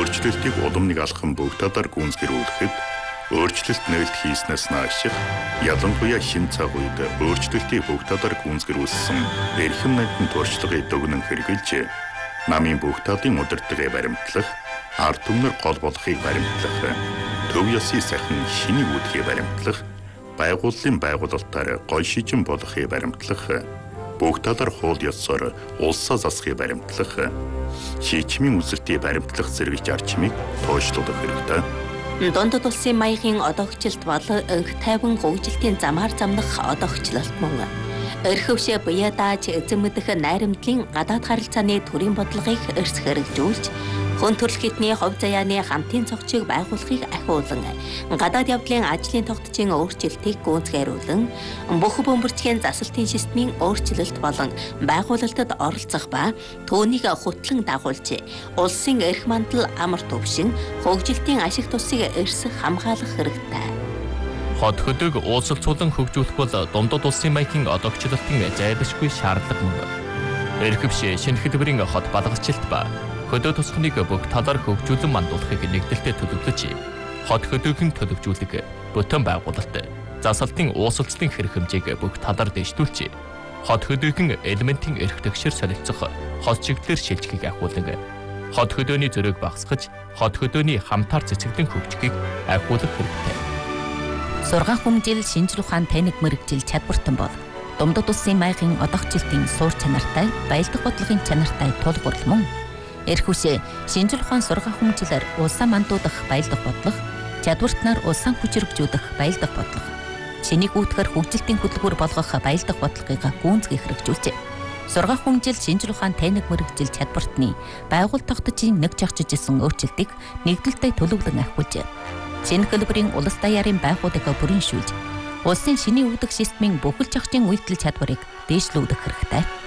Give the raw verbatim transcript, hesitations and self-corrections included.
өөрчлөлтийг улам нэг алхам бүх талаар гүйцэтгэхэд өөрчлөлт нээлт хийснээс нааш ялангуяа шин цаг үед өөрчлөлтийг бүх талаар гүйцэтгүүлсэн эрхэм найдын туршлагыг дүгнэн хэрэгжилж намын бүх талын удирдлагыг баримтлах, ард түмнэр гол болохыг баримтлах, төв ёсны сайхан шинийг үүдхийг баримтлах, байгууллын байгуулалтаар гол шижин болохыг баримтлах, бүх талаар хууль ёсоор улсаа засахыг баримтлах, шийдвэрийн үзэлтийг баримтлах зэрэг зарчмыг тооцоолох хэрэгтэй. Дундад улсын маягийн одоогчлолт бол өнх тайван хөгжилтийн замаар замнах одоогчлолт мөн. Өрхөвшөө буяа дааж эзэн мэдэх найрамдлын гадаад харилцааны төрийн бодлогыг эрс хэрэгжүүлж, хүн төрөл хэдний хувь заяаны хамтын цогцыг байгуулахыг ахиулан, гадаад явдлын ажлын тогтцын өөрчлөлтийг гүйцэтгүүлэн, бүх бөмбөрчгийн засалтын системийн өөрчлөлт болон байгуулалтад оролцох ба түүнийг хөтлөн дагуулж, улсын эрх мандал амар төвшин, хөгжилтийн ашиг тусыг эрс хамгаалах хэрэгтэй. Хот хөдөг уулзалцуулан хөгжүүлэх бол дундад улсын маягийн одоогчлолтын зайлшгүй шаардлага мөн. Эрхэвшээ шинэ хэлбэрийн хот балгалчлалт ба хөдөө тусахныг бүх талаар хөгжүүлэн мандуулахыг нэгдэлтэд төлөвлөж, хот хөдөөгийн төлөвжүүлэг, бүтэн байгуулалт, засалтын уусалцлын хэрэг хэмжээг бүх талаар дэвшүүлж, хот хөдөөгийн элементийн эрх тэгшэр солилцох хот чиглэлээр шилжихийг ахиулан, хот хөдөөний зөрөөг багасгаж, хот хөдөөний хамтаар цэцэглэн хөгжихийг ахиулах хэрэгтэй. Сургаан хүмжил шинжлэх ухаан тайнаг мэрэгжил чадвартан бол дундад улсын маягийн одоогчлолтын суур чанартай, баялаг бодлогын чанартай тулгуур мөн. Эрхүшээ шинжлэх ухаан сургаан хүмжилээр улсаа мандуудах баялаг бодлого, чадвартнаар улсаа хүчрэгжүүлэх баялаг бодлого, шинийг үүтгэр хөгжилтийн хөтөлбөр болгох баялаг бодлогыг гүйцэтгэх хэрэгжүүлжээ. Сургаан хүмжил шинжлэх ухаан тайнаг мэрэгжил чадвартны байгууллага тогтцын нэг жагчижсэн өөрчлөлтийг нэгдэлтэй төлөвлөн ахиулжээ. Шинэ хэлбэрийн улс даяарын байгууллагыг бүрэншүүлж, улсын шинийн үүдэх системийн бүхэл зохицын үйлдэл чадварыг дээшлүүлэх хэрэгтэй.